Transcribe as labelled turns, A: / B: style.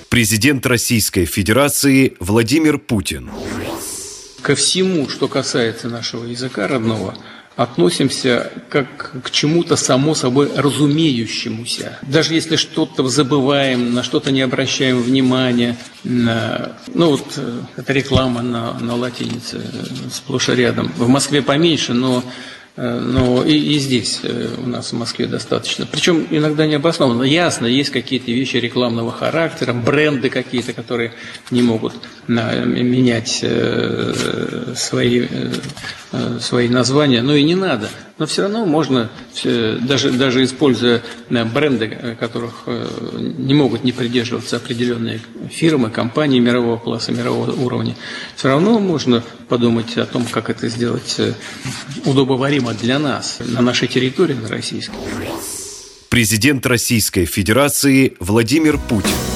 A: Президент Российской Федерации Владимир Путин.
B: Ко всему, что касается нашего языка родного, относимся как к чему-то само собой разумеющемуся. Даже если что-то забываем, на что-то не обращаем внимания, это реклама на латинице сплошь и рядом. В Москве поменьше, но и здесь у нас в Москве достаточно. Причем иногда необоснованно. Ясно, есть какие-то вещи рекламного характера, бренды какие-то, которые не могут менять свои названия. Но и не надо. Но все равно можно, даже используя бренды, которых не могут не придерживаться определенные фирмы, компании мирового класса, мирового уровня, все равно можно подумать о том, как это сделать удобоваримо для нас, на нашей территории, на российской.
A: Президент Российской Федерации Владимир Путин.